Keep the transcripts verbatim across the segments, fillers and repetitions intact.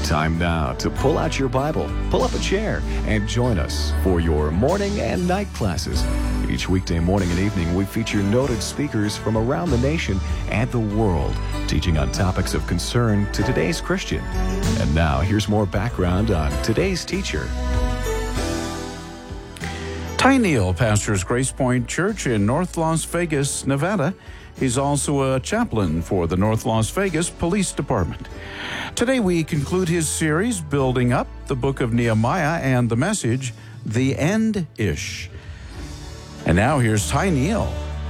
Time now to pull out your Bible, pull up a chair, and join us for your morning and night classes. Each weekday morning and evening, we feature noted speakers from around the nation and the world, teaching on topics of concern to today's Christian. And now, here's more background on today's teacher. Ty Neal pastors Grace Point Church in North Las Vegas, Nevada. He's also a chaplain for the North Las Vegas Police Department. Today we conclude his series, Building Up, the book of Nehemiah, and the message, The End-ish. And now here's Ty Neal.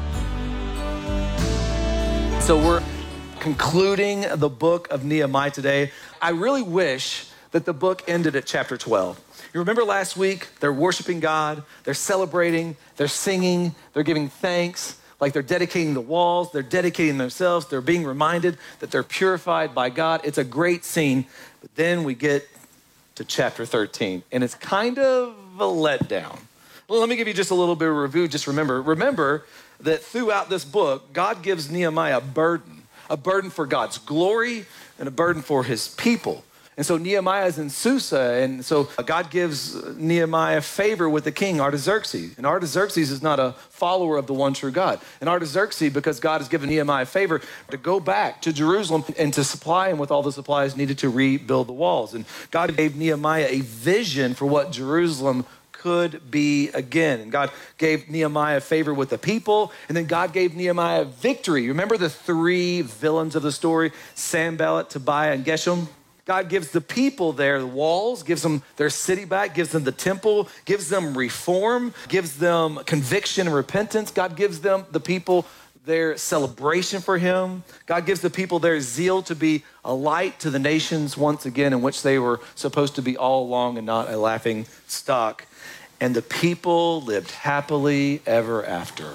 So we're concluding the book of Nehemiah today. I really wish that the book ended at chapter twelve. You remember last week, they're worshiping God, they're celebrating, they're singing, they're giving thanks, like they're dedicating the walls, they're dedicating themselves, they're being reminded that they're purified by God. It's a great scene, but then we get to chapter thirteen, and it's kind of a letdown. Well, let me give you just a little bit of a review. Just remember, remember that throughout this book, God gives Nehemiah a burden, a burden for God's glory and a burden for his people. And so Nehemiah is in Susa, and so God gives Nehemiah favor with the king, Artaxerxes. And Artaxerxes is not a follower of the one true God. And Artaxerxes, because God has given Nehemiah favor to go back to Jerusalem and to supply him with all the supplies needed to rebuild the walls. And God gave Nehemiah a vision for what Jerusalem could be again. And God gave Nehemiah favor with the people, and then God gave Nehemiah victory. Remember the three villains of the story, Sanballat, Tobiah, and Geshem? God gives the people there the walls, gives them their city back, gives them the temple, gives them reform, gives them conviction and repentance. God gives them, the people, their celebration for him. God gives the people their zeal to be a light to the nations once again, in which they were supposed to be all along and not a laughing stock. And the people lived happily ever after.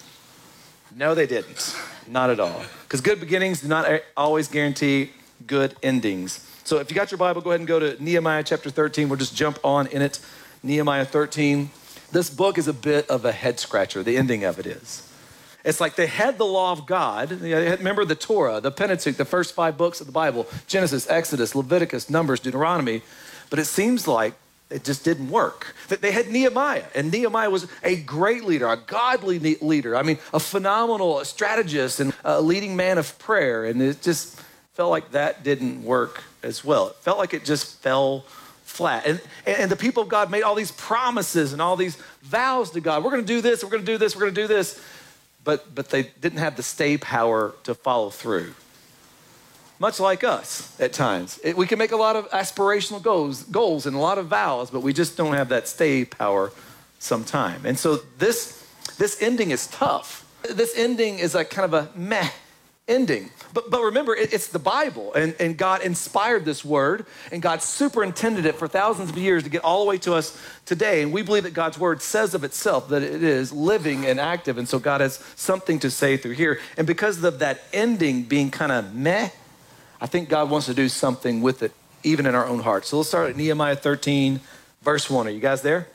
No, they didn't. Not at all. Because good beginnings do not always guarantee good endings. So if you got your Bible, go ahead and go to Nehemiah chapter thirteen. We'll just jump on in it. Nehemiah thirteen. This book is a bit of a head scratcher. The ending of it is. It's like they had the law of God. Remember the Torah, the Pentateuch, the first five books of the Bible, Genesis, Exodus, Leviticus, Numbers, Deuteronomy. But it seems like it just didn't work. They had Nehemiah, and Nehemiah was a great leader, a godly leader. I mean, a phenomenal strategist and a leading man of prayer. And it just felt like that didn't work as well. It felt like it just fell flat. And, and the people of God made all these promises and all these vows to God. We're going to do this, we're going to do this, we're going to do this. But, but they didn't have the stay power to follow through. Much like us at times. It, we can make a lot of aspirational goals, goals and a lot of vows, but we just don't have that stay power sometime. And so this, this ending is tough. This ending is like kind of a meh ending. But, but remember, it, it's the Bible, and, and God inspired this word, and God superintended it for thousands of years to get all the way to us today. And we believe that God's word says of itself that it is living and active, and so God has something to say through here. And because of that ending being kind of meh, I think God wants to do something with it, even in our own hearts. So let's start at Nehemiah thirteen, verse one. Are you guys there?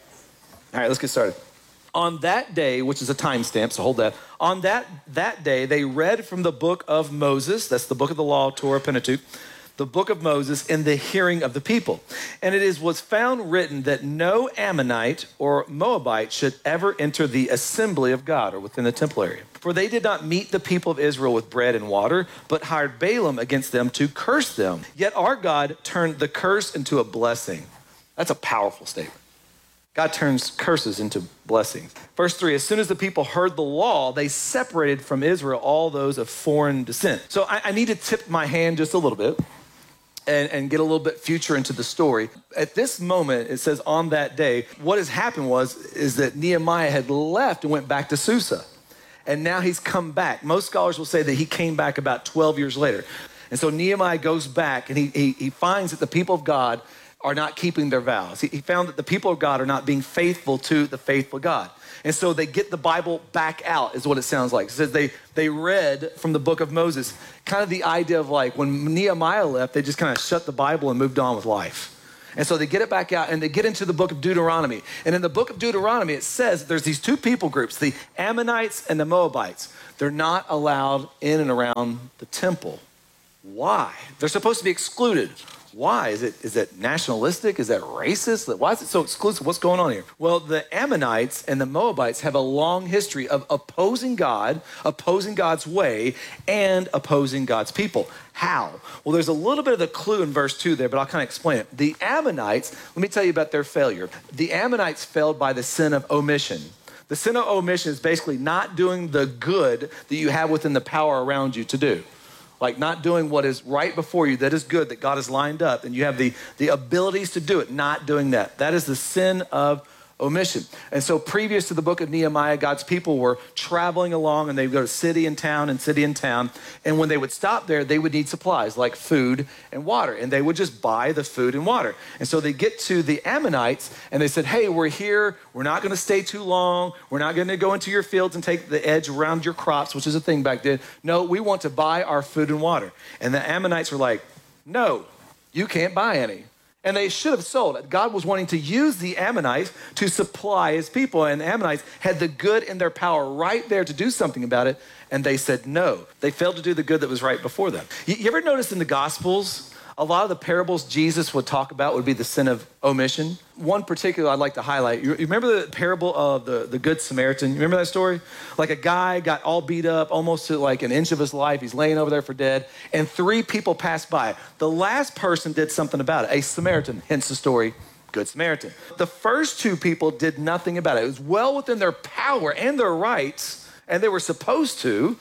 All right, let's get started. On that day, which is a timestamp, so hold that. On that, that day, they read from the book of Moses, that's the book of the law, Torah, Pentateuch, the book of Moses in the hearing of the people. And it is was found written that no Ammonite or Moabite should ever enter the assembly of God or within the temple area. For they did not meet the people of Israel with bread and water, but hired Balaam against them to curse them. Yet our God turned the curse into a blessing. That's a powerful statement. God turns curses into blessings. Verse three, as soon as the people heard the law, they separated from Israel all those of foreign descent. So I, I need to tip my hand just a little bit and, and get a little bit future into the story. At this moment, it says on that day, what has happened was, is that Nehemiah had left and went back to Susa. And now he's come back. Most scholars will say that he came back about twelve years later. And so Nehemiah goes back and he, he, he finds that the people of God are not keeping their vows. He, he found that the people of God are not being faithful to the faithful God. And so they get the Bible back out, is what it sounds like. It says they, they read from the book of Moses, kind of the idea of like when Nehemiah left, they just kind of shut the Bible and moved on with life. And so they get it back out and they get into the book of Deuteronomy. And in the book of Deuteronomy, it says there's these two people groups, the Ammonites and the Moabites. They're not allowed in and around the temple. Why? They're supposed to be excluded. Why? Is it is it nationalistic? Is that racist? Why is it so exclusive? What's going on here? Well, the Ammonites and the Moabites have a long history of opposing God, opposing God's way, and opposing God's people. How? Well, there's a little bit of the clue in verse two there, but I'll kind of explain it. The Ammonites, let me tell you about their failure. The Ammonites failed by the sin of omission. The sin of omission is basically not doing the good that you have within the power around you to do. Like not doing what is right before you, that is good, that God has lined up, and you have the, the abilities to do it, not doing that. That is the sin of omission. And so previous to the book of Nehemiah, God's people were traveling along, and they would go to city and town and city and town. And when they would stop there, they would need supplies like food and water. And they would just buy the food and water. And so they get to the Ammonites, and they said, hey, we're here. We're not going to stay too long. We're not going to go into your fields and take the edge around your crops, which is a thing back then. No, we want to buy our food and water. And the Ammonites were like, no, you can't buy any. And they should have sold it. God was wanting to use the Ammonites to supply his people. And the Ammonites had the good in their power right there to do something about it. And they said no. They failed to do the good that was right before them. You, you ever notice in the Gospels, a lot of the parables Jesus would talk about would be the sin of omission? One particular I'd like to highlight. You, you remember the parable of the, the Good Samaritan? You remember that story? Like a guy got all beat up, almost to like an inch of his life. He's laying over there for dead. And three people passed by. The last person did something about it, a Samaritan, hence the story, Good Samaritan. The first two people did nothing about it. It was well within their power and their rights, and they were supposed to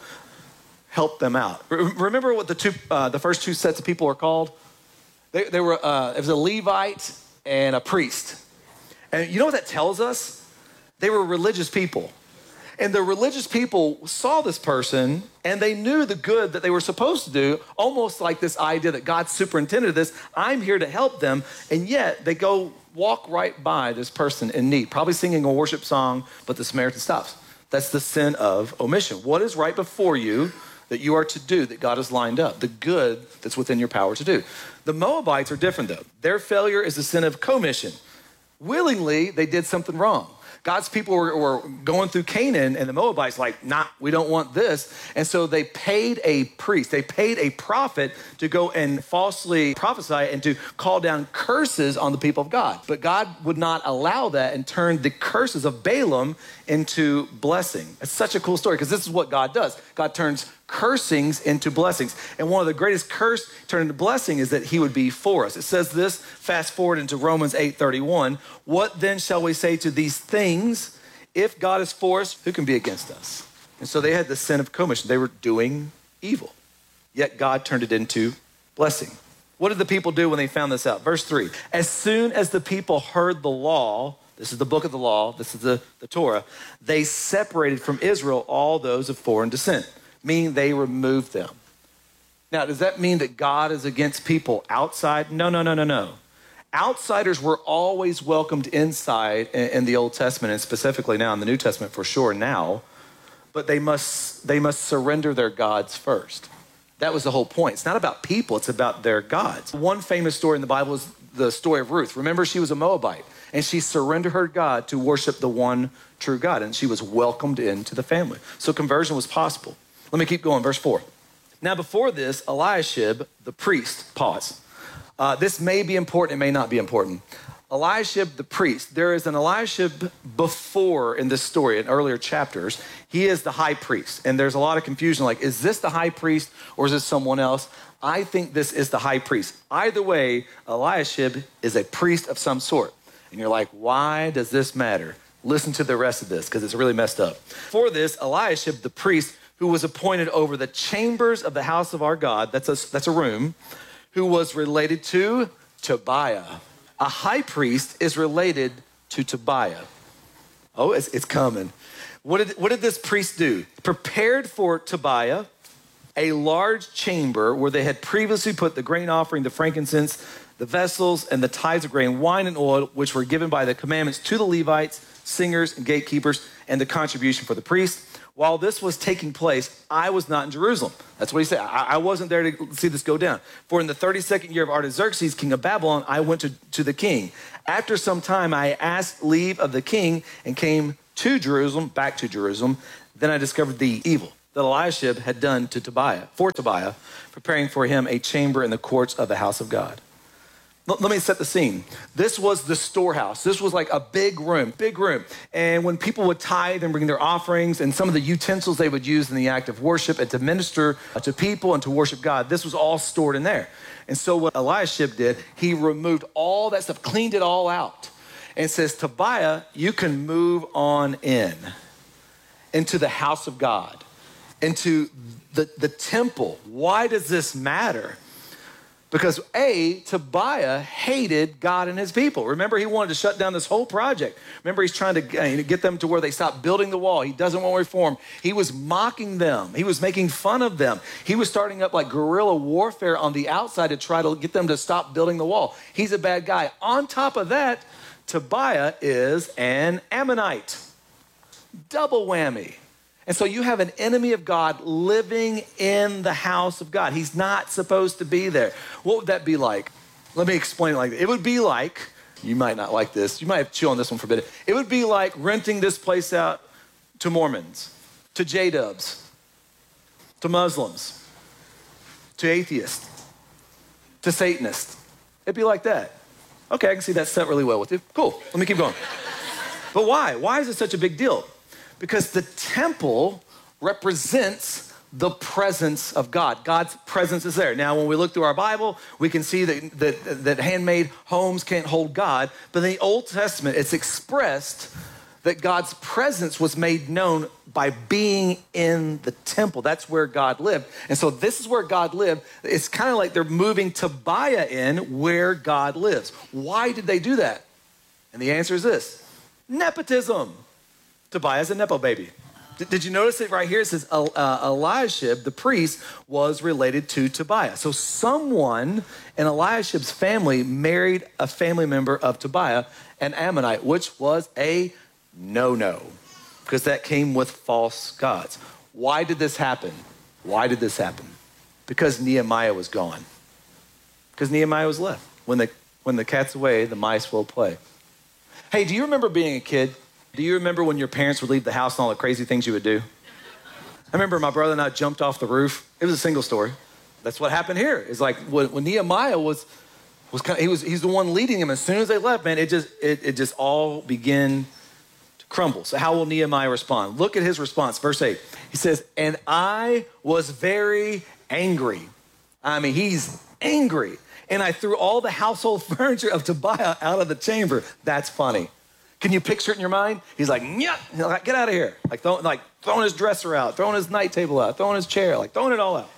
help them out. Remember what the two, uh, the first two sets of people were called? They, they were, uh, it was a Levite and a priest. And you know what that tells us? They were religious people. And the religious people saw this person and they knew the good that they were supposed to do, almost like this idea that God superintended this. I'm here to help them. And yet they go walk right by this person in need, probably singing a worship song, but the Samaritan stops. That's the sin of omission. What is right before you that you are to do that God has lined up, the good that's within your power to do. The Moabites are different though. Their failure is the sin of commission. Willingly, they did something wrong. God's people were, were going through Canaan, and the Moabites like, nah, we don't want this. And so they paid a priest, they paid a prophet to go and falsely prophesy and to call down curses on the people of God. But God would not allow that and turned the curses of Balaam into blessing. It's such a cool story because this is what God does. God turns cursings into blessings. And one of the greatest curse turned into blessing is that he would be for us. It says this, fast forward into Romans eight thirty-one. What then shall we say to these things? If God is for us, who can be against us? And so they had the sin of commission. They were doing evil. Yet God turned it into blessing. What did the people do when they found this out? Verse three, as soon as the people heard the law, this is the book of the law, this is the, the Torah, they separated from Israel all those of foreign descent, meaning they removed them. Now, does that mean that God is against people outside? No, no, no, no, no. Outsiders were always welcomed inside in, in the Old Testament, and specifically now in the New Testament for sure now, but they must, they must surrender their gods first. That was the whole point. It's not about people, it's about their gods. One famous story in the Bible is the story of Ruth. Remember, she was a Moabite, and she surrendered her God to worship the one true God, and she was welcomed into the family. So conversion was possible. Let me keep going, verse four. Now before this, Eliashib, the priest, pause. Uh, this may be important, it may not be important. Eliashib, the priest, there is an Eliashib before in this story, in earlier chapters. He is the high priest, and there's a lot of confusion, like, is this the high priest or is this someone else? I think this is the high priest. Either way, Eliashib is a priest of some sort. And you're like, why does this matter? Listen to the rest of this, because it's really messed up. For this, Eliashib, the priest, who was appointed over the chambers of the house of our God, that's a, that's a room, who was related to Tobiah. A high priest is related to Tobiah. Oh, it's, it's coming. What did, what did this priest do? Prepared for Tobiah a large chamber where they had previously put the grain offering, the frankincense, the vessels, and the tithes of grain, wine, and oil, which were given by the commandments to the Levites, singers, and gatekeepers, and the contribution for the priests. While this was taking place, I was not in Jerusalem. That's what he said. I, I wasn't there to see this go down. For in the thirty-second year of Artaxerxes, king of Babylon, I went to, to the king. After some time, I asked leave of the king and came to Jerusalem, back to Jerusalem. Then I discovered the evil that Eliashib had done to Tobiah, for Tobiah, preparing for him a chamber in the courts of the house of God. L- let me set the scene. This was the storehouse. This was like a big room, big room. And when people would tithe and bring their offerings and some of the utensils they would use in the act of worship and to minister to people and to worship God, this was all stored in there. And so what Eliashib did, he removed all that stuff, cleaned it all out. And says, Tobiah, you can move on in, into the house of God, into the, the temple. Why does this matter? Because A, Tobiah hated God and his people. Remember, he wanted to shut down this whole project. Remember, he's trying to get them to where they stop building the wall. He doesn't want reform. He was mocking them. He was making fun of them. He was starting up like guerrilla warfare on the outside to try to get them to stop building the wall. He's a bad guy. On top of that, Tobiah is an Ammonite. Double whammy. And so you have an enemy of God living in the house of God. He's not supposed to be there. What would that be like? Let me explain it like this. It would be like, you might not like this, you might have to chew on this one for a bit. It would be like renting this place out to Mormons, to J-dubs, to Muslims, to atheists, to Satanists. It'd be like that. Okay, I can see that set really well with you. Cool, let me keep going. But why? Why is it such a big deal? Because the temple represents the presence of God. God's presence is there. Now, when we look through our Bible, we can see that, that, that handmade homes can't hold God. But in the Old Testament, it's expressed that God's presence was made known by being in the temple. That's where God lived. And so this is where God lived. It's kind of like they're moving Tobiah in where God lives. Why did they do that? And the answer is this: nepotism. Tobiah's a nepo baby. D- did you notice it right here? It says uh, Eliashib, the priest, was related to Tobiah. So someone in Eliashib's family married a family member of Tobiah, an Ammonite, which was a no-no, because that came with false gods. Why did this happen? Why did this happen? Because Nehemiah was gone. Because Nehemiah was left. When the, when the cat's away, the mice will play. Hey, do you remember being a kid? Do you remember when your parents would leave the house and all the crazy things you would do? I remember my brother and I jumped off the roof. It was a single story. That's what happened here. It's like when, when Nehemiah was, was kind of, he was, he's the one leading him. As soon as they left, man, it just, it, it just all began to crumble. So how will Nehemiah respond? Look at his response, verse eight. He says, and I was very angry. I mean, he's angry. And I threw all the household furniture of Tobiah out of the chamber. That's funny. Can you picture it in your mind? He's like, yeah, like, get out of here. Like, throw, like throwing his dresser out, throwing his night table out, throwing his chair, like throwing it all out.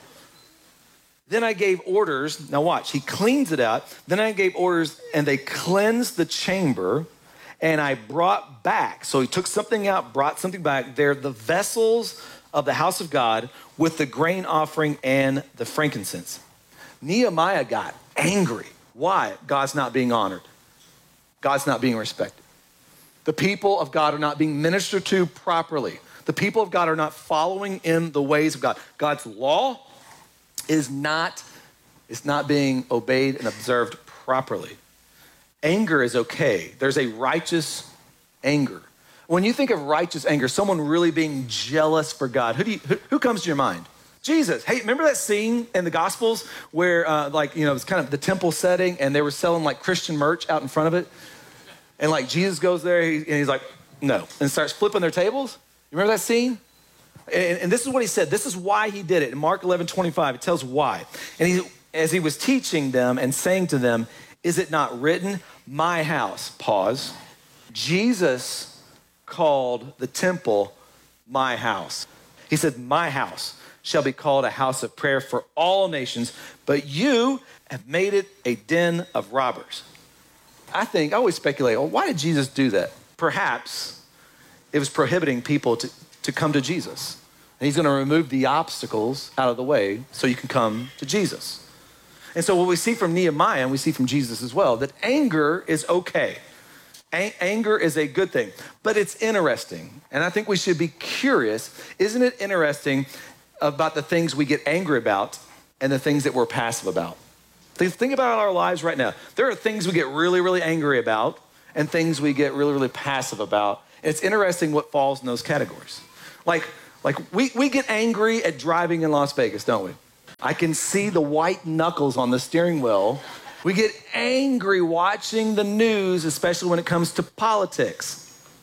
Then I gave orders. Now watch, he cleans it out. Then I gave orders and they cleansed the chamber and I brought back. So he took something out, brought something back. They're the vessels of the house of God with the grain offering and the frankincense. Nehemiah got angry. Why? God's not being honored. God's not being respected. The people of God are not being ministered to properly. The people of God are not following in the ways of God. God's law is not, is not being obeyed and observed properly. Anger is okay. There's a righteous anger. When you think of righteous anger, someone really being jealous for God, who, do you, who, who comes to your mind? Jesus. Hey, remember that scene in the Gospels where uh, like, you know, it's kind of the temple setting and they were selling like Christian merch out in front of it? And like Jesus goes there and he's like, no, and starts flipping their tables. You remember that scene? And, and this is what he said. This is why he did it. In Mark eleven twenty-five, it tells why. And he, as he was teaching them and saying to them, is it not written, my house, pause. Jesus called the temple my house. He said, my house shall be called a house of prayer for all nations, but you have made it a den of robbers. I think, I always speculate, well, why did Jesus do that? Perhaps it was prohibiting people to, to come to Jesus. And he's going to remove the obstacles out of the way so you can come to Jesus. And so what we see from Nehemiah, and we see from Jesus as well, that anger is okay. A- anger is a good thing, but it's interesting. And I think we should be curious. Isn't it interesting about the things we get angry about and the things that we're passive about? Think about our lives right now. There are things we get really, really angry about and things we get really, really passive about. And it's interesting what falls in those categories. Like, like we, we get angry at driving in Las Vegas, don't we? I can see the white knuckles on the steering wheel We get angry watching the news, especially when it comes to politics.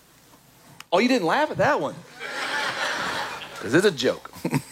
Oh, you didn't laugh at that one. Because it's a joke.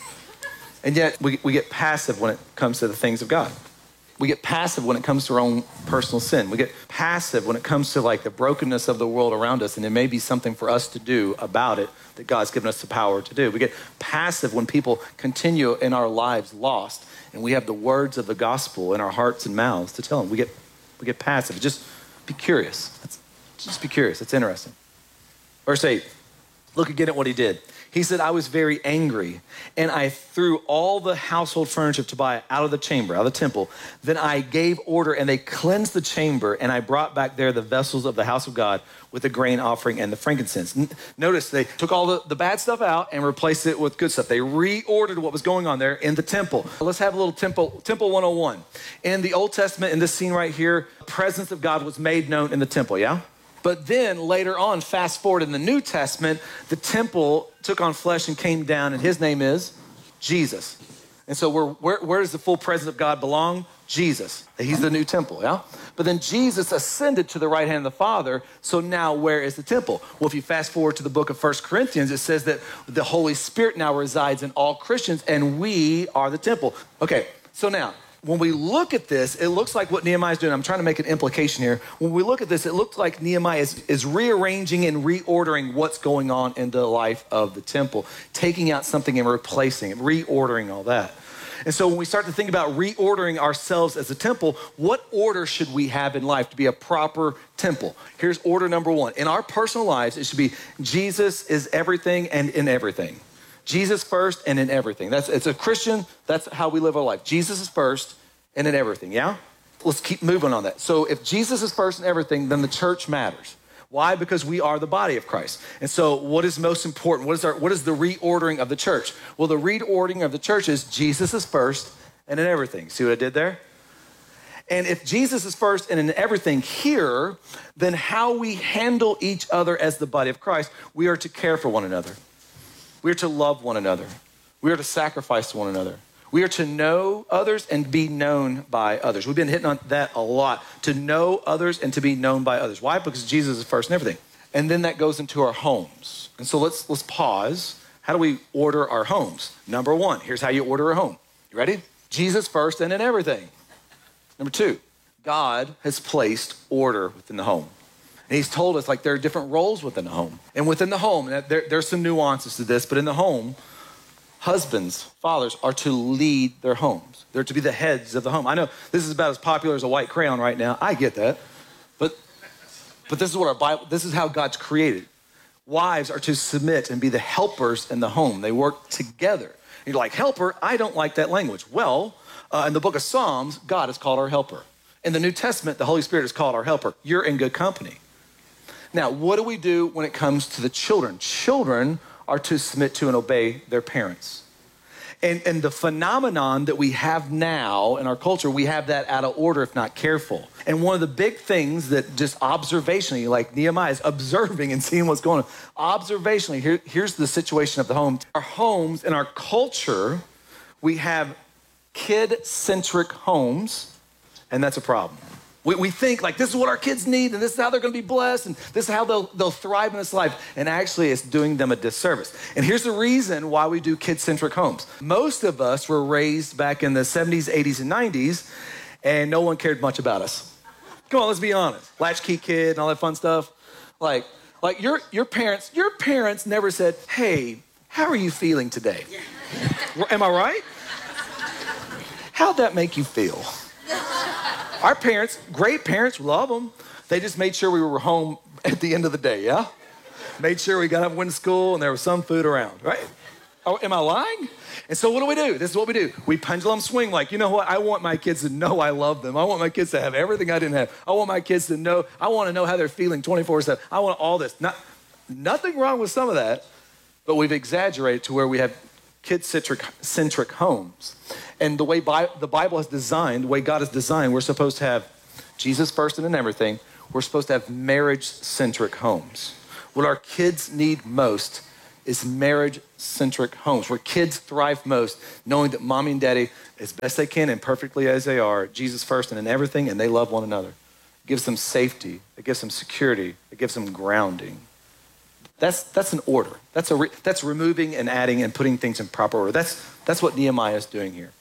And yet we, we get passive when it comes to the things of God. We get passive when it comes to our own personal sin. We get passive when it comes to like the brokenness of the world around us, and it may be something for us to do about it that God's given us the power to do. We get passive when people continue in our lives lost, and we have the words of the gospel in our hearts and mouths to tell them. We get, we get passive. Just be curious. That's, just be curious. It's interesting. Verse eight, look again at what he did. He said, I was very angry, and I threw all the household furniture of Tobiah out of the chamber, out of the temple. Then I gave order, and they cleansed the chamber, and I brought back there the vessels of the house of God with the grain offering and the frankincense. N- Notice they took all the, the bad stuff out and replaced it with good stuff. They reordered what was going on there in the temple. Let's have a little temple, temple one oh one. In the Old Testament, in this scene right here, the presence of God was made known in the temple, yeah? But then later on, fast forward in the New Testament, the temple took on flesh and came down, and his name is Jesus. And so we're, where, where does the full presence of God belong? Jesus. He's the new temple, yeah? But then Jesus ascended to the right hand of the Father, so now where is the temple? Well, if you fast forward to the book of First Corinthians, it says that the Holy Spirit now resides in all Christians, and we are the temple. Okay, so now, when we look at this, it looks like what Nehemiah is doing. I'm trying to make an implication here. When we look at this, it looks like Nehemiah is, is rearranging and reordering what's going on in the life of the temple, taking out something and replacing it, reordering all that. And so when we start to think about reordering ourselves as a temple, what order should we have in life to be a proper temple? Here's order number one. In our personal lives, it should be Jesus is everything and in everything. Jesus first and in everything. That's it's a Christian, that's how we live our life. Jesus is first and in everything, yeah? Let's keep moving on that. So if Jesus is first in everything, then the church matters. Why? Because we are the body of Christ. And so what is most important? What is our what is the reordering of the church? Well, the reordering of the church is Jesus is first and in everything. See what I did there? And if Jesus is first and in everything here, then how we handle each other as the body of Christ, we are to care for one another. We are to love one another. We are to sacrifice to one another. We are to know others and be known by others. We've been hitting on that a lot, to know others and to be known by others. Why? Because Jesus is first in everything. And then that goes into our homes. And so let's let's pause. How do we order our homes? Number one, here's how you order a home. You ready? Jesus first and in everything. Number two, God has placed order within the home. And he's told us like there are different roles within the home. And within the home, there, there's some nuances to this, but in the home, husbands, fathers are to lead their homes. They're to be the heads of the home. I know this is about as popular as a white crayon right now. I get that. But, but this is what our Bible, this is how God's created. Wives are to submit and be the helpers in the home. They work together. And you're like, helper? I don't like that language. Well, uh, in the book of Psalms, God is called our helper. In the New Testament, the Holy Spirit is called our helper. You're in good company. Now, what do we do when it comes to the children? Children are to submit to and obey their parents. And, and the phenomenon that we have now in our culture, we have that out of order if not careful. And one of the big things that just observationally, like Nehemiah is observing and seeing what's going on. Observationally, here, here's the situation of the home. Our homes and our culture, we have kid-centric homes, and that's a problem. We, we think like this is what our kids need and this is how they're going to be blessed and this is how they'll, they'll thrive in this life. And actually it's doing them a disservice. And here's the reason why we do kid-centric homes. Most of us were raised back in the seventies, eighties, and nineties and no one cared much about us. Come on, let's be honest. Latchkey kid and all that fun stuff. Like, like your, your parents, your parents never said, hey, how are you feeling today? Am I right? How'd that make you feel? Our parents, great parents, love them. They just made sure we were home at the end of the day, yeah? Made sure we got up and went to school and there was some food around, right? Oh, am I lying? And so what do we do? This is what we do. We pendulum swing like, you know what? I want my kids to know I love them. I want my kids to have everything I didn't have. I want my kids to know, I want to know how they're feeling twenty-four seven. I want all this. Not, nothing wrong with some of that, but we've exaggerated to where we have kid-centric centric homes. And the way Bi- the Bible is designed, the way God is designed, we're supposed to have Jesus first and in everything. We're supposed to have marriage-centric homes. What our kids need most is marriage-centric homes where kids thrive most, knowing that mommy and daddy, as best they can and perfectly as they are, Jesus first and in everything, and they love one another. It gives them safety. It gives them security. It gives them grounding. That's that's an order. That's a re, that's removing and adding and putting things in proper order. That's that's what Nehemiah is doing here.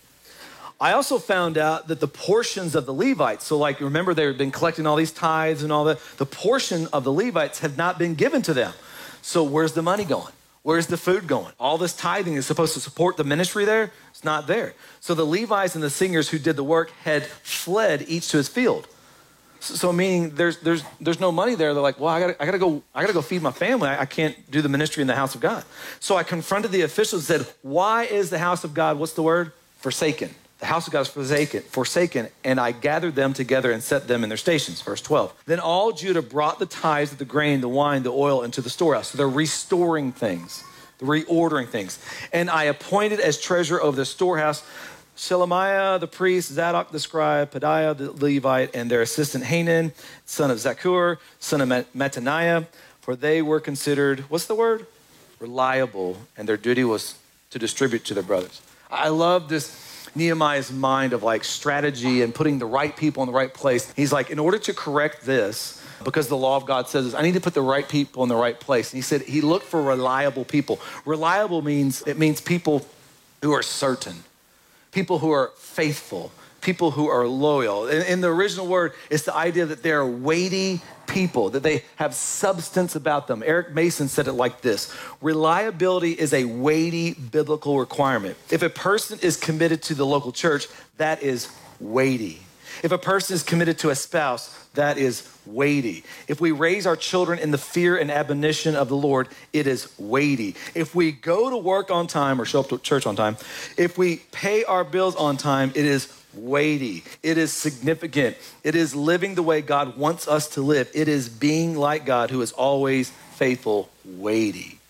I also found out that the portions of the Levites, so like remember they've been collecting all these tithes and all that, the portion of the Levites have not been given to them. So where's the money going? Where's the food going? All this tithing is supposed to support the ministry there. It's not there. So the Levites and the singers who did the work had fled each to his field. So, so meaning there's there's there's no money there. They're like, well, I gotta I gotta go I gotta go feed my family. I, I can't do the ministry in the house of God. So I confronted the officials and said, why is the house of God, what's the word? Forsaken. The house of God is forsaken, forsaken, and I gathered them together and set them in their stations. Verse twelve. Then all Judah brought the tithes of the grain, the wine, the oil into the storehouse. So they're restoring things, they're reordering things. And I appointed as treasurer over the storehouse Shelemiah the priest, Zadok the scribe, Pedaiah the Levite, and their assistant Hanan, son of Zakur, son of Mattaniah, for they were considered, what's the word? Reliable, and their duty was to distribute to their brothers. I love this Nehemiah's mind of like strategy and putting the right people in the right place. He's like, in order to correct this, because the law of God says this, I need to put the right people in the right place. And he said he looked for reliable people. Reliable means, it means people who are certain, people who are faithful, people who are loyal. In, in the original word, it's the idea that they're weighty people, that they have substance about them. Eric Mason said it like this: reliability is a weighty biblical requirement. If a person is committed to the local church, that is weighty. If a person is committed to a spouse, that is weighty. If we raise our children in the fear and admonition of the Lord, it is weighty. If we go to work on time or show up to church on time, if we pay our bills on time, it is weighty. It is significant. It is living the way God wants us to live. It is being like God who is always faithful, weighty.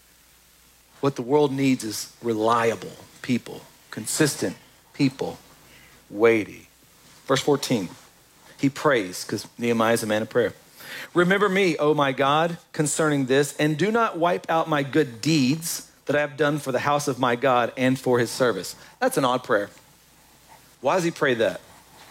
What the world needs is reliable people, consistent people, weighty. Verse fourteen, he prays because Nehemiah is a man of prayer. Remember me, O my God, concerning this, and do not wipe out my good deeds that I have done for the house of my God and for his service. That's an odd prayer. Why does he pray that?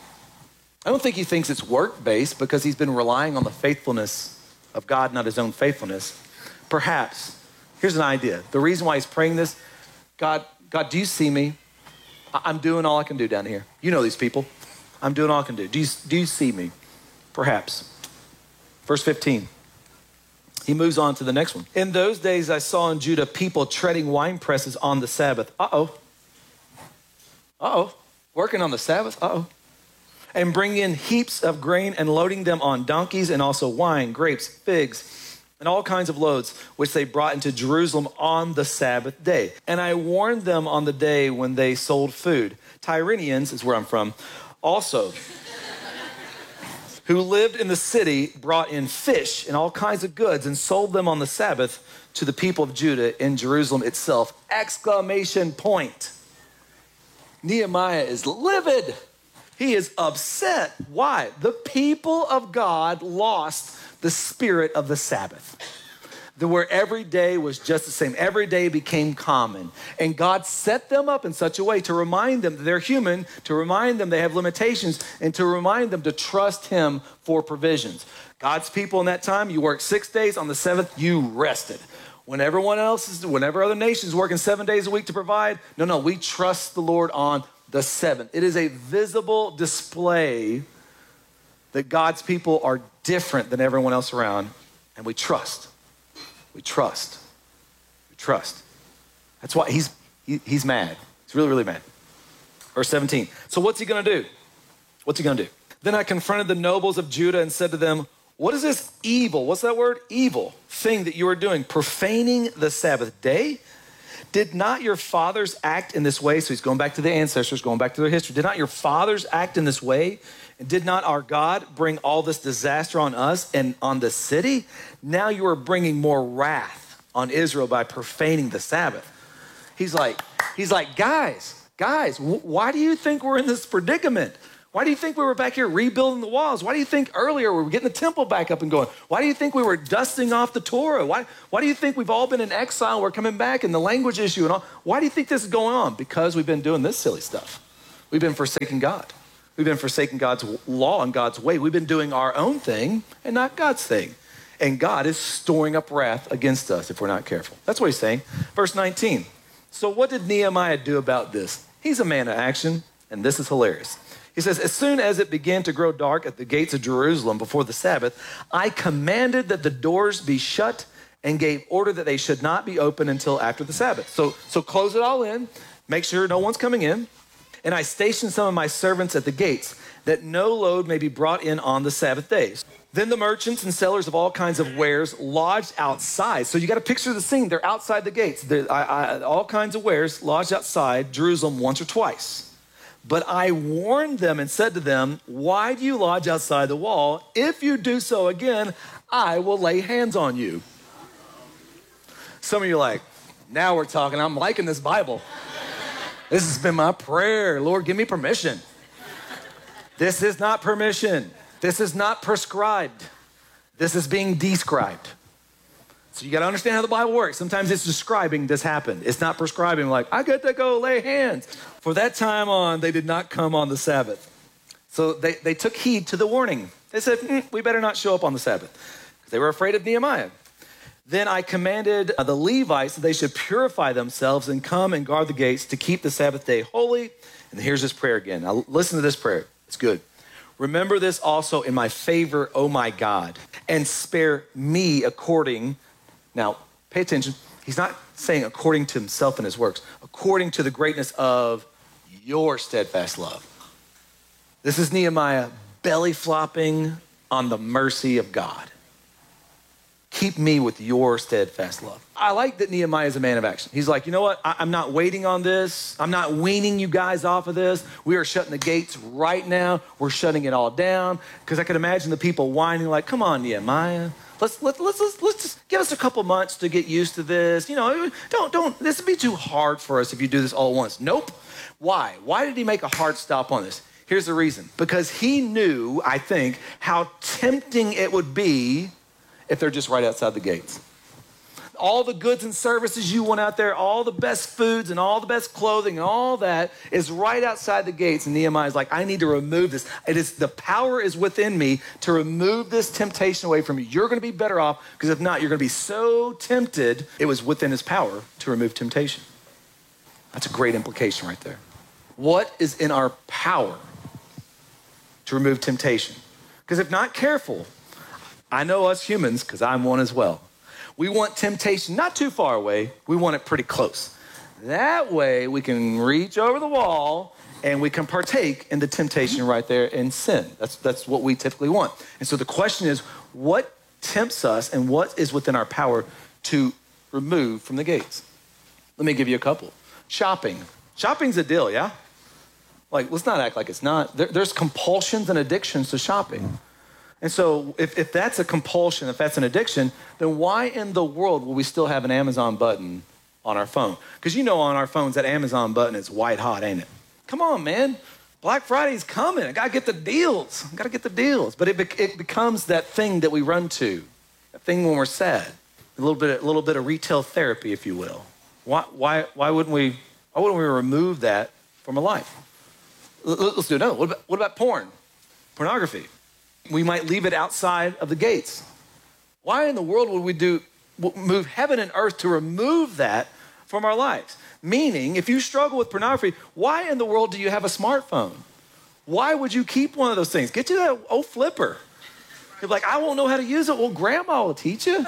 I don't think he thinks it's work-based because he's been relying on the faithfulness of God, not his own faithfulness. Perhaps, here's an idea. The reason why he's praying this, God, God, do you see me? I'm doing all I can do down here. You know these people. I'm doing all I can do. Do you, do you see me? Perhaps. Verse fifteen. He moves on to the next one. In those days I saw in Judah people treading wine presses on the Sabbath. Uh-oh. Uh-oh. Working on the Sabbath, uh-oh. And bringing in heaps of grain and loading them on donkeys, and also wine, grapes, figs, and all kinds of loads, which they brought into Jerusalem on the Sabbath day. And I warned them on the day when they sold food. Tyrians is where I'm from, also, who lived in the city, brought in fish and all kinds of goods and sold them on the Sabbath to the people of Judah in Jerusalem itself. Exclamation point. Nehemiah is livid. He is upset. Why? The people of God lost the spirit of the Sabbath. The where every day was just the same. Every day became common. And God set them up in such a way to remind them that they're human, to remind them they have limitations, and to remind them to trust him for provisions. God's people in that time, you worked six days. On the seventh, you rested. When everyone else is, whenever other nations working seven days a week to provide, no, no, we trust the Lord on the seventh. It is a visible display that God's people are different than everyone else around, and we trust. We trust. We trust. That's why he's he, he's mad. He's really, really mad. Verse seventeen. So what's he going to do? What's he going to do? Then I confronted the nobles of Judah and said to them, what is this evil? What's that word? Evil thing that you are doing, profaning the Sabbath day? Did not your fathers act in this way? So he's going back to the ancestors, going back to their history. Did not your fathers act in this way? And did not our God bring all this disaster on us and on the city? Now you are bringing more wrath on Israel by profaning the Sabbath. He's like, he's like, guys, guys, wh- why do you think we're in this predicament? Why Why do you think we were back here rebuilding the walls? Why do you think earlier we were getting the temple back up and going? Why do you think we were dusting off the Torah? Why, why do you think we've all been in exile, we're coming back, and the language issue and all? Why do you think this is going on? Because we've been doing this silly stuff. We've been forsaking God. We've been forsaking God's law and God's way. We've been doing our own thing and not God's thing. And God is storing up wrath against us if we're not careful. That's what he's saying. Verse nineteen. So what did Nehemiah do about this? He's a man of action, and this is hilarious. He says, as soon as it began to grow dark at the gates of Jerusalem before the Sabbath, I commanded that the doors be shut and gave order that they should not be open until after the Sabbath. So, so close it all in, make sure no one's coming in. And I stationed some of my servants at the gates that no load may be brought in on the Sabbath days. Then the merchants and sellers of all kinds of wares lodged outside. So you got to picture the scene. They're outside the gates. I, I, all kinds of wares lodged outside Jerusalem once or twice. But I warned them and said to them, why do you lodge outside the wall? If you do so again, I will lay hands on you. Some of you are like, now we're talking. I'm liking this Bible. This has been my prayer. Lord, give me permission. This is not permission. This is not prescribed. This is being described. So you got to understand how the Bible works. Sometimes it's describing this happened. It's not prescribing like, I get to go lay hands. For that time on, they did not come on the Sabbath. So they, they took heed to the warning. They said, mm, we better not show up on the Sabbath. They were afraid of Nehemiah. Then I commanded the Levites that they should purify themselves and come and guard the gates to keep the Sabbath day holy. And here's his prayer again. Now listen to this prayer. It's good. Remember this also in my favor, O my God, and spare me according. Now, pay attention. He's not saying according to himself and his works, according to the greatness of your steadfast love. This is Nehemiah belly flopping on the mercy of God. Keep me with your steadfast love. I like that Nehemiah is a man of action. He's like, you know what? I- I'm not waiting on this. I'm not weaning you guys off of this. We are shutting the gates right now. We're shutting it all down. Because I could imagine the people whining like, come on, Nehemiah. Let's, let, let's, let's, let's just give us a couple months to get used to this. You know, don't, don't, this would be too hard for us if you do this all at once. Nope. Why? Why did he make a hard stop on this? Here's the reason. Because he knew, I think, how tempting it would be if they're just right outside the gates. All the goods and services you want out there, all the best foods and all the best clothing and all that is right outside the gates. And Nehemiah's like, I need to remove this. It is, the power is within me to remove this temptation away from you. You're going to be better off because if not, you're going to be so tempted. It was within his power to remove temptation. That's a great implication right there. What is in our power to remove temptation? Because if not careful, I know us humans, because I'm one as well. We want temptation not too far away. We want it pretty close. That way we can reach over the wall and we can partake in the temptation right there and sin. That's, that's what we typically want. And so the question is, what tempts us and what is within our power to remove from the gates? Let me give you a couple. Shopping. Shopping's a deal, yeah? Like, let's not act like it's not. There, there's compulsions and addictions to shopping. And so if, if that's a compulsion, if that's an addiction, then why in the world will we still have an Amazon button on our phone? Because you know on our phones, that Amazon button is white hot, ain't it? Come on, man. Black Friday's coming. I got to get the deals. I got to get the deals. But it, be- it becomes that thing that we run to, that thing when we're sad, a little bit, a little bit of retail therapy, if you will. Why, why, why wouldn't we, why wouldn't we remove that from a life? Let's do another. What about, what about porn? Pornography. We might leave it outside of the gates. Why in the world would we do move heaven and earth to remove that from our lives? Meaning, if you struggle with pornography, why in the world do you have a smartphone? Why would you keep one of those things? Get you that old flipper. You're like, I won't know how to use it. Well, grandma will teach you.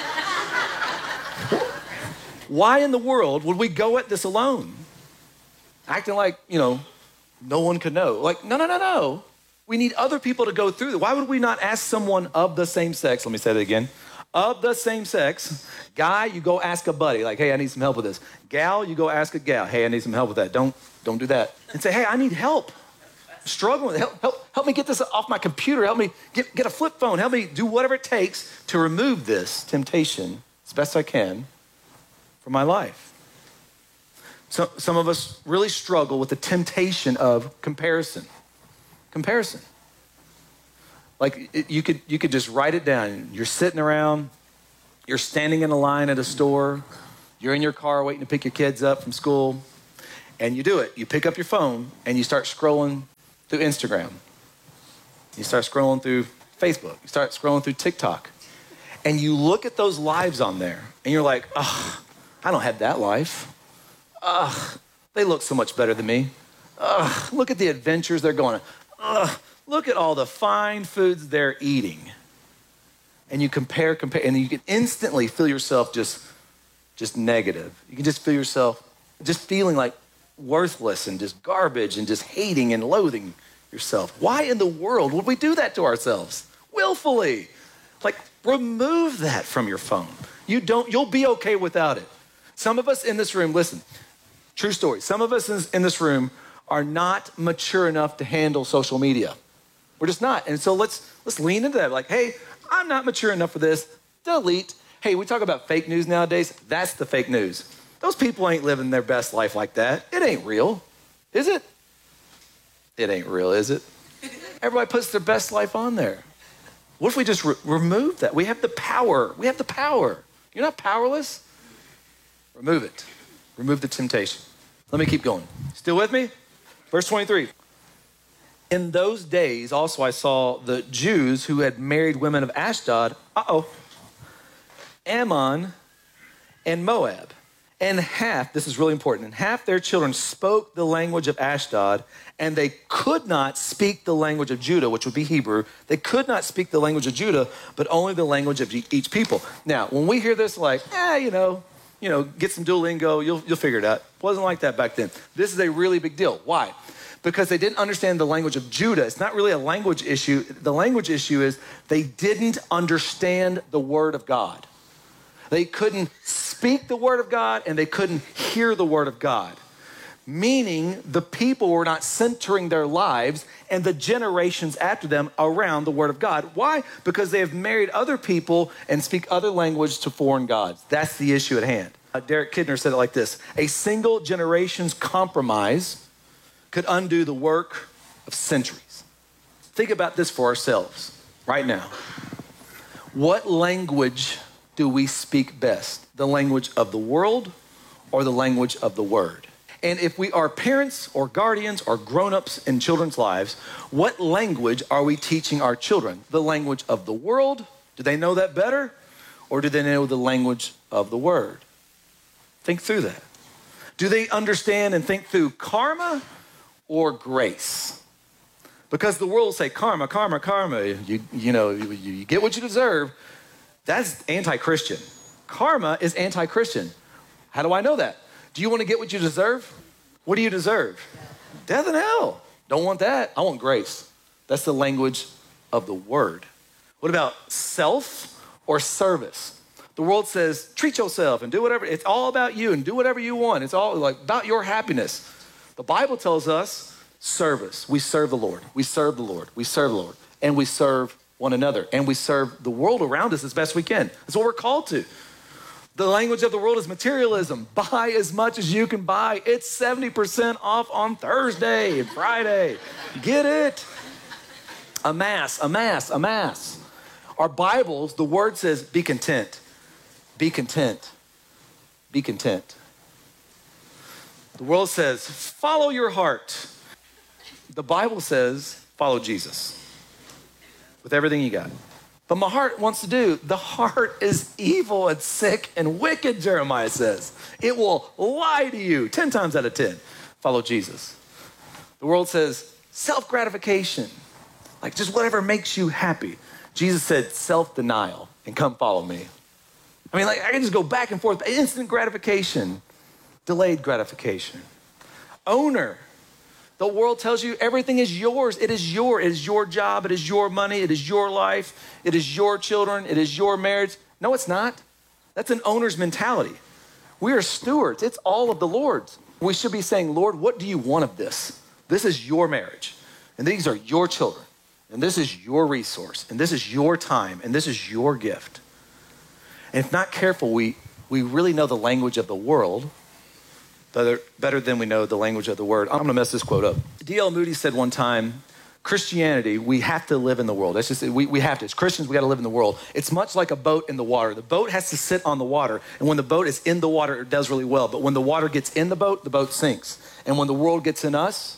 Why in the world would we go at this alone? Acting like, you know, no one could know. Like, no, no, no, no. We need other people to go through it. Why would we not ask someone of the same sex? Let me say that again. Of the same sex. Guy, you go ask a buddy. Like, hey, I need some help with this. Gal, you go ask a gal. Hey, I need some help with that. Don't, don't do that. And say, hey, I need help. I'm struggling with it. Help, help, help me get this off my computer. Help me get, get a flip phone. Help me do whatever it takes to remove this temptation as best I can from my life. So, some of us really struggle with the temptation of comparison. Comparison. Like it, you could you could just write it down. You're sitting around, you're standing in a line at a store, you're in your car waiting to pick your kids up from school, and you do it. You pick up your phone and you start scrolling through Instagram. You start scrolling through Facebook. You start scrolling through TikTok. And you look at those lives on there and you're like, ugh, I don't have that life. Ugh, they look so much better than me. Ugh, look at the adventures they're going on. Ugh, look at all the fine foods they're eating. And you compare, compare, and you can instantly feel yourself just, just negative. You can just feel yourself just feeling like worthless and just garbage and just hating and loathing yourself. Why in the world would we do that to ourselves? Willfully. Like, remove that from your phone. You don't, you'll be okay without it. Some of us in this room, listen, true story. Some of us in this room are not mature enough to handle social media. We're just not. And so let's let's lean into that. Like, hey, I'm not mature enough for this. Delete. Hey, we talk about fake news nowadays. That's the fake news. Those people ain't living their best life like that. It ain't real. Is it? It ain't real, is it? Everybody puts their best life on there. What if we just re- remove that? We have the power. We have the power. You're not powerless. Remove it. Remove the temptation. Let me keep going. Still with me? Verse twenty-three. In those days, also I saw the Jews who had married women of Ashdod, uh-oh, Ammon, and Moab. And half, this is really important, and half their children spoke the language of Ashdod, and they could not speak the language of Judah, which would be Hebrew. They could not speak the language of Judah, but only the language of each people. Now, when we hear this, like, eh, you know, you know, get some Duolingo, you'll, you'll figure it out. It wasn't like that back then. This is a really big deal. Why? Because they didn't understand the language of Judah. It's not really a language issue. The language issue is they didn't understand the word of God. They couldn't speak the word of God and they couldn't hear the word of God. Meaning the people were not centering their lives and the generations after them around the word of God. Why? Because they have married other people and speak other language to foreign gods. That's the issue at hand. Uh, Derek Kidner said it like this: a single generation's compromise could undo the work of centuries. Think about this for ourselves right now. What language do we speak best? The language of the world or the language of the word? And if we are parents or guardians or grown-ups in children's lives, what language are we teaching our children? The language of the world? Do they know that better? Or do they know the language of the word? Think through that. Do they understand and think through karma or grace? Because the world will say karma, karma, karma. You, you know, you, you get what you deserve. That's anti-Christian. Karma is anti-Christian. How do I know that? Do you want to get what you deserve? What do you deserve? Death and hell. Don't want that. I want grace. That's the language of the word. What about self or service? The world says, treat yourself and do whatever. It's all about you and do whatever you want. It's all like about your happiness. The Bible tells us service. We serve the Lord. We serve the Lord. We serve the Lord. And we serve one another. And we serve the world around us as best we can. That's what we're called to. The language of the world is materialism. Buy as much as you can buy. It's seventy percent off on Thursday and Friday. Get it? Amass, amass, amass. Our Bibles, the word says, be content. Be content. Be content. The world says, follow your heart. The Bible says, follow Jesus with everything you got. But my heart wants to do, the heart is evil and sick and wicked, Jeremiah says. It will lie to you ten times out of ten. Follow Jesus. The world says self-gratification, like just whatever makes you happy. Jesus said self-denial and come follow me. I mean, like I can just go back and forth. Instant gratification, delayed gratification. Owner. The world tells you everything is yours. It is your, it is your job. It is your money. It is your life. It is your children. It is your marriage. No, it's not. That's an owner's mentality. We are stewards. It's all of the Lord's. We should be saying, Lord, what do you want of this? This is your marriage. And these are your children. And this is your resource. And this is your time. And this is your gift. And if not careful, we, we really know the language of the world Better, better than we know the language of the word. I'm going to mess this quote up. D L Moody said one time Christianity, we have to live in the world. That's just, we, we have to. As Christians, we got to live in the world. It's much like a boat in the water. The boat has to sit on the water. And when the boat is in the water, it does really well. But when the water gets in the boat, the boat sinks. And when the world gets in us,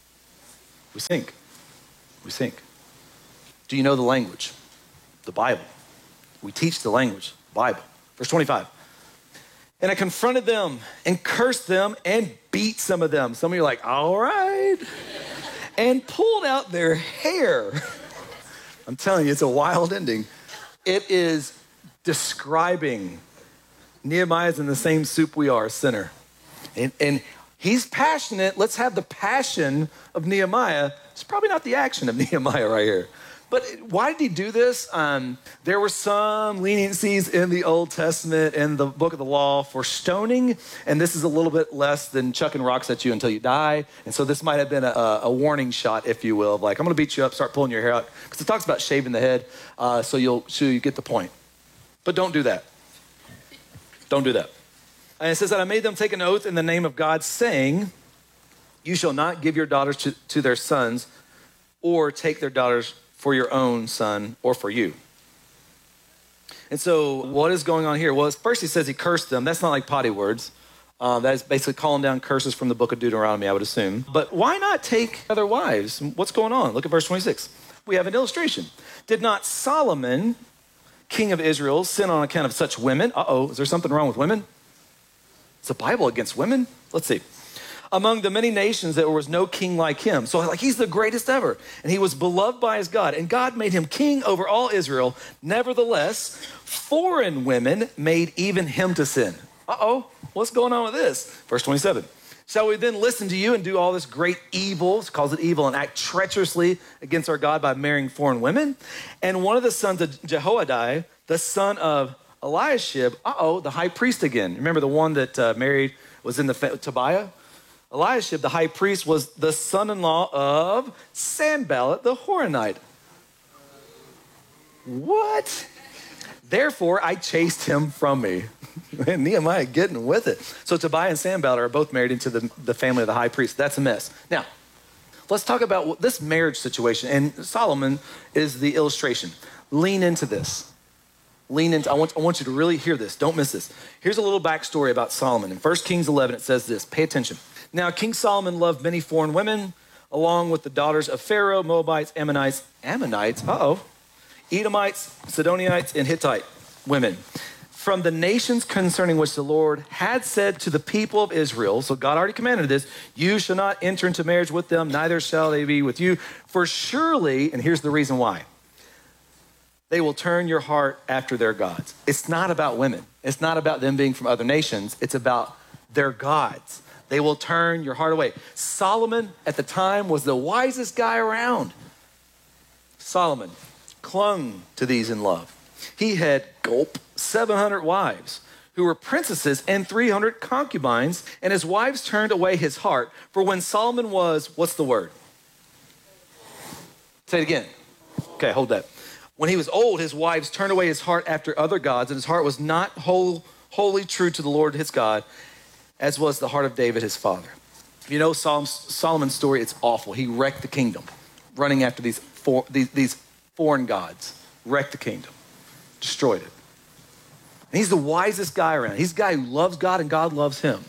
we sink. We sink. Do you know the language? The Bible. We teach the language, the Bible. Verse twenty-five. And I confronted them and cursed them and beat some of them. Some of you are like, all right. And pulled out their hair. I'm telling you, it's a wild ending. It is describing Nehemiah's in the same soup we are, a sinner. And, and he's passionate. Let's have the passion of Nehemiah. It's probably not the action of Nehemiah right here. But why did he do this? Um, there were some leniencies in the Old Testament in the book of the law for stoning, and this is a little bit less than chucking rocks at you until you die. And so this might have been a, a warning shot, if you will, of like, I'm going to beat you up, start pulling your hair out, because it talks about shaving the head, uh, so you'll so you get the point. But don't do that. Don't do that. And it says that I made them take an oath in the name of God, saying, you shall not give your daughters to, to their sons, or take their daughters for your own son or for you. And so what is going on here? Well, first he says he cursed them. That's not like potty words. Uh, that is basically calling down curses from the book of Deuteronomy, I would assume. But why not take other wives? What's going on? Look at verse twenty-six. We have an illustration. Did not Solomon, king of Israel, sin on account of such women? Uh-oh, is there something wrong with women? Is the Bible against women? Let's see. Among the many nations, there was no king like him. So like he's the greatest ever. And he was beloved by his God. And God made him king over all Israel. Nevertheless, foreign women made even him to sin. Uh-oh, what's going on with this? Verse twenty-seven. Shall we then listen to you and do all this great evil, calls it evil, and act treacherously against our God by marrying foreign women? And one of the sons of Jehoiada, the son of Eliashib, uh-oh, the high priest again. Remember the one that uh, married, was in the, Tobiah? Eliashib, the high priest, was the son-in-law of Sanballat the Horonite. What? Therefore, I chased him from me. Man, Nehemiah getting with it. So Tobiah and Sanballat are both married into the, the family of the high priest. That's a mess. Now, let's talk about this marriage situation. And Solomon is the illustration. Lean into this. Lean into, I want, I want you to really hear this. Don't miss this. Here's a little backstory about Solomon. In First Kings eleven, it says this. Pay attention. Now, King Solomon loved many foreign women, along with the daughters of Pharaoh, Moabites, Ammonites, Ammonites, uh-oh, Edomites, Sidonites, and Hittite women, from the nations concerning which the Lord had said to the people of Israel, so God already commanded this, you shall not enter into marriage with them, neither shall they be with you, for surely, and here's the reason why, they will turn your heart after their gods. It's not about women. It's not about them being from other nations. It's about their gods. They will turn your heart away. Solomon at the time was the wisest guy around. Solomon clung to these in love. He had, gulp, seven hundred wives who were princesses and three hundred concubines, and his wives turned away his heart. For when Solomon was, what's the word? Say it again. Okay, hold that. When he was old, his wives turned away his heart after other gods, and his heart was not whole, wholly true to the Lord his God, as was the heart of David, his father. If you know Solomon's story, it's awful. He wrecked the kingdom, running after these, for, these, these foreign gods. Wrecked the kingdom, destroyed it. And he's the wisest guy around. He's the guy who loves God and God loves him.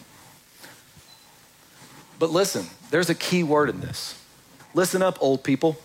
But listen, there's a key word in this. Listen up, old people.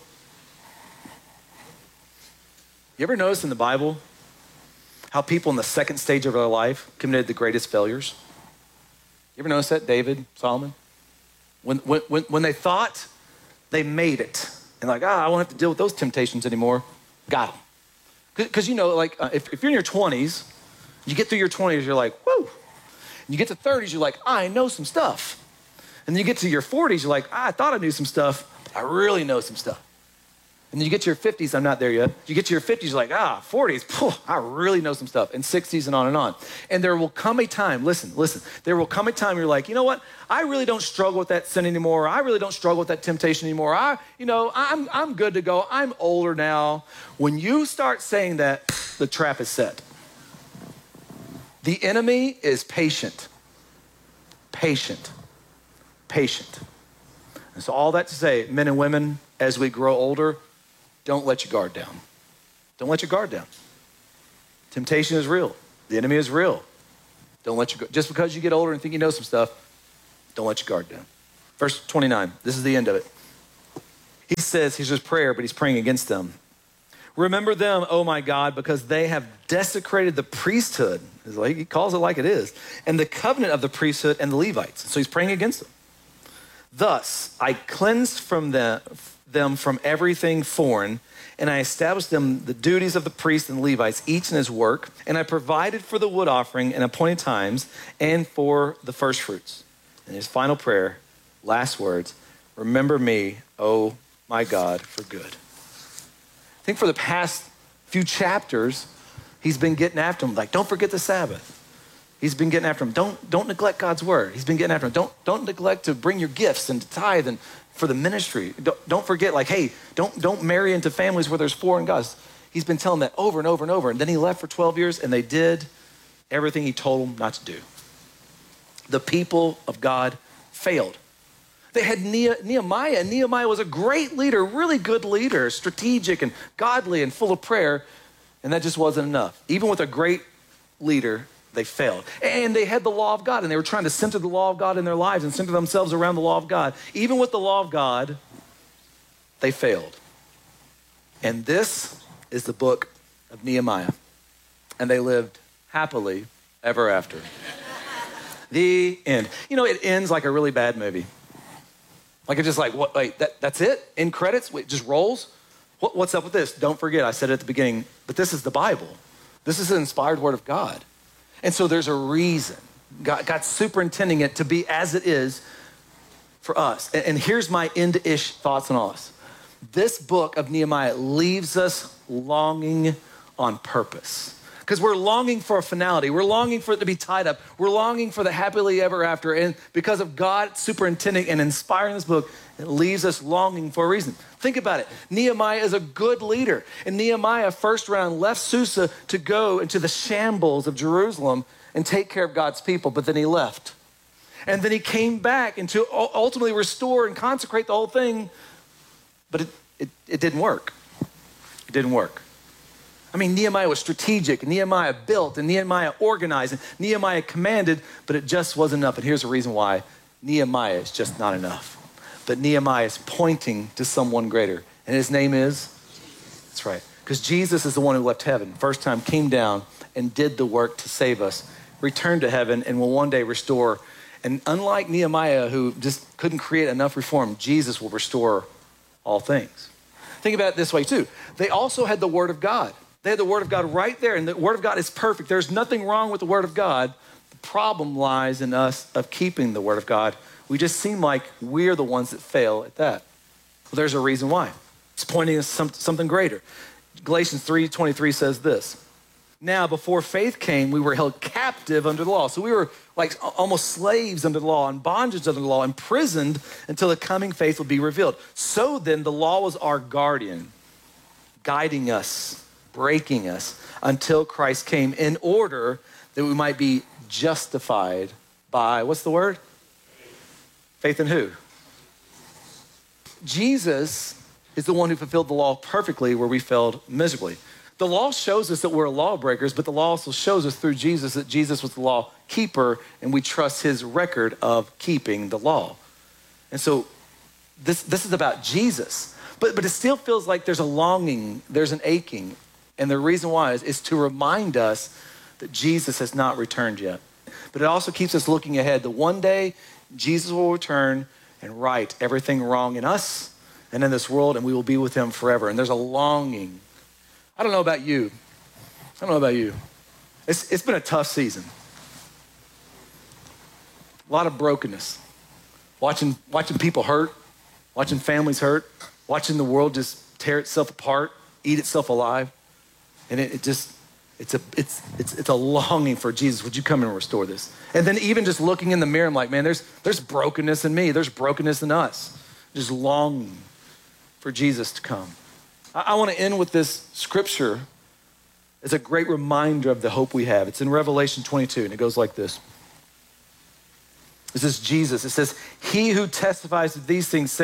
You ever notice in the Bible how people in the second stage of their life committed the greatest failures? You ever notice that, David, Solomon? When, when, when they thought they made it, and like, ah, I won't have to deal with those temptations anymore, got them. Because, you know, like, uh, if, if you're in your twenties, you get through your twenties, you're like, whoo. And you get to thirties, you're like, I know some stuff. And then you get to your forties, you're like, ah, I thought I knew some stuff. I really know some stuff. And then you get to your fifties, I'm not there yet. You get to your fifties, you're like, ah, forties, phew, I really know some stuff. And sixties and on and on. And there will come a time, listen, listen, there will come a time you're like, you know what? I really don't struggle with that sin anymore. I really don't struggle with that temptation anymore. I, you know, I'm, I'm good to go. I'm older now. When you start saying that, the trap is set. The enemy is patient, patient, patient. And so all that to say, men and women as we grow older, don't let your guard down. Don't let your guard down. Temptation is real. The enemy is real. Don't let your, just because you get older and think you know some stuff, don't let your guard down. Verse twenty-nine, this is the end of it. He says, here's his prayer, but he's praying against them. Remember them, oh my God, because they have desecrated the priesthood. He calls it like it is. And the covenant of the priesthood and the Levites. So he's praying against them. Thus, I cleansed from them, them from everything foreign, and I established them the duties of the priests and Levites, each in his work, and I provided for the wood offering in appointed times and for the first fruits. And his final prayer, last words, remember me, oh my God, for good. I think for the past few chapters, he's been getting after them, like, don't forget the Sabbath. He's been getting after them. Don't, don't neglect God's word. He's been getting after them. Don't, don't neglect to bring your gifts and to tithe and for the ministry. Don't, don't forget, like, hey, don't, don't marry into families where there's foreign gods. He's been telling them that over and over and over. And then he left for twelve years and they did everything he told them not to do. The people of God failed. They had Nehemiah, and Nehemiah was a great leader, really good leader, strategic and godly and full of prayer, and that just wasn't enough. Even with a great leader, they failed. And they had the law of God, and they were trying to center the law of God in their lives and center themselves around the law of God. Even with the law of God, they failed. And this is the book of Nehemiah, and they lived happily ever after. The end. You know, it ends like a really bad movie. Like it's just like, what, wait, that, that's it? End credits? Wait, just rolls? What, what's up with this? Don't forget, I said it at the beginning, but this is the Bible. This is the inspired word of God. And so there's a reason. God, God's superintending it to be as it is for us. And, and here's my end-ish thoughts on all this. This book of Nehemiah leaves us longing on purpose. Because we're longing for a finality. We're longing for it to be tied up. We're longing for the happily ever after. And because of God superintending and inspiring this book, it leaves us longing for a reason. Think about it. Nehemiah is a good leader. And Nehemiah, first round, left Susa to go into the shambles of Jerusalem and take care of God's people. But then he left. And then he came back and to ultimately restore and consecrate the whole thing. But it, it, it didn't work. It didn't work. I mean, Nehemiah was strategic, and Nehemiah built, and Nehemiah organized, and Nehemiah commanded, but it just wasn't enough. And here's the reason why. Nehemiah is just not enough. But Nehemiah is pointing to someone greater, and his name is? That's right. Because Jesus is the one who left heaven, first time came down and did the work to save us, returned to heaven, and will one day restore. And unlike Nehemiah, who just couldn't create enough reform, Jesus will restore all things. Think about it this way, too. They also had the Word of God. They had the Word of God right there, and the Word of God is perfect. There's nothing wrong with the Word of God. The problem lies in us of keeping the Word of God. We just seem like we're the ones that fail at that. Well, there's a reason why. It's pointing us some, something greater. Galatians three twenty-three says this. Now, before faith came, we were held captive under the law. So we were like almost slaves under the law, and bondage under the law, imprisoned until the coming faith would be revealed. So then the law was our guardian, guiding us, breaking us until Christ came in order that we might be justified by, what's the word? Faith in who? Jesus is the one who fulfilled the law perfectly where we failed miserably. The law shows us that we're lawbreakers, but the law also shows us through Jesus that Jesus was the law keeper, and we trust his record of keeping the law. And so this, this is about Jesus. But, but it still feels like there's a longing, there's an aching. And the reason why is, is to remind us that Jesus has not returned yet. But it also keeps us looking ahead that one day Jesus will return and right everything wrong in us and in this world, and we will be with him forever. And there's a longing. I don't know about you. I don't know about you. It's, it's been a tough season. A lot of brokenness. Watching, watching people hurt, watching families hurt, watching the world just tear itself apart, eat itself alive. And it, it just, it's a, it's, it's, it's a longing for Jesus. Would you come and restore this? And then even just looking in the mirror, I'm like, man, there's, there's brokenness in me. There's brokenness in us. Just longing for Jesus to come. I, I want to end with this scripture as a great reminder of the hope we have. It's in Revelation twenty-two, and it goes like this. This is Jesus. It says, he who testifies to these things saying,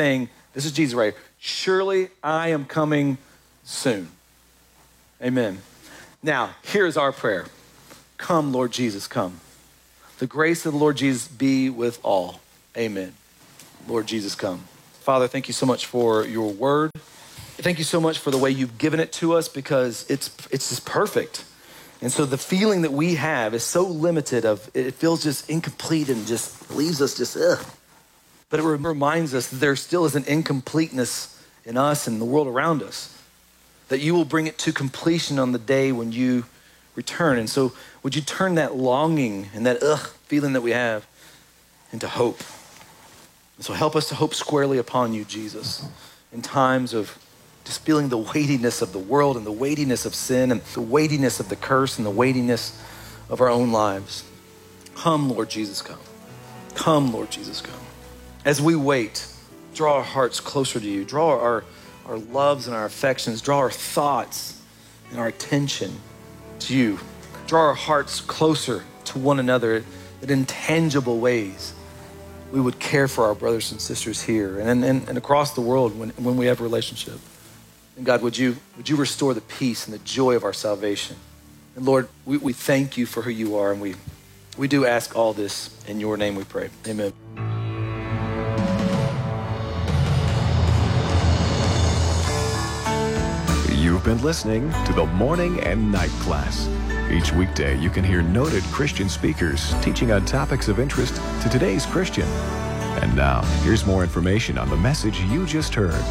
This is Jesus right here. Surely I am coming soon. Amen. Now, here's our prayer. Come, Lord Jesus, come. The grace of the Lord Jesus be with all. Amen. Lord Jesus, come. Father, thank you so much for your word. Thank you so much for the way you've given it to us, because it's it's just perfect. And so the feeling that we have is so limited, of it feels just incomplete and just leaves us just, ugh. But it reminds us that there still is an incompleteness in us and the world around us, that you will bring it to completion on the day when you return. And so would you turn that longing and that ugh feeling that we have into hope? And so help us to hope squarely upon you, Jesus, in times of just feeling the weightiness of the world and the weightiness of sin and the weightiness of the curse and the weightiness of our own lives. Come, Lord Jesus, come. Come, Lord Jesus, come. As we wait, draw our hearts closer to you. Draw our, our loves and our affections. Draw our thoughts and our attention to you. Draw our hearts closer to one another in intangible ways. We would care for our brothers and sisters here and, and, and across the world when, when we have a relationship. And God, would you, would you restore the peace and the joy of our salvation? And Lord, we, we thank you for who you are, and we, we do ask all this in your name we pray. Amen. You've been listening to the Morning and Night Class. Each weekday, you can hear noted Christian speakers teaching on topics of interest to today's Christian. And now, here's more information on the message you just heard.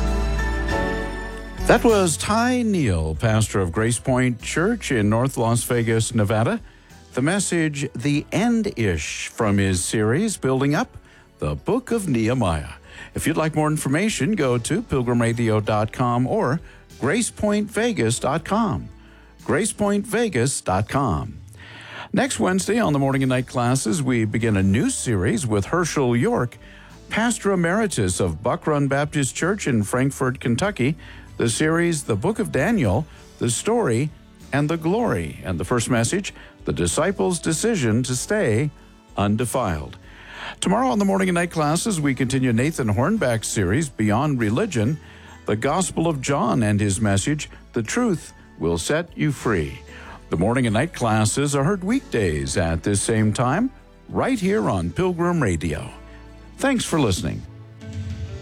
That was Ty Neal, pastor of Grace Point Church in North Las Vegas, Nevada. The message, The End-ish, from his series, Building Up, the Book of Nehemiah. If you'd like more information, go to pilgrim radio dot com or grace point vegas dot com. grace point vegas dot com. Next Wednesday on the Morning and Night Classes, we begin a new series with Herschel York, pastor emeritus of Buck Run Baptist Church in Frankfort, Kentucky. The series, The Book of Daniel, The Story, and the Glory. And the first message, The Disciples' Decision to Stay Undefiled. Tomorrow on the Morning and Night Classes, we continue Nathan Hornback's series, Beyond Religion, the Gospel of John and his message, The Truth Will Set You Free. The Morning and Night Classes are heard weekdays at this same time, right here on Pilgrim Radio. Thanks for listening.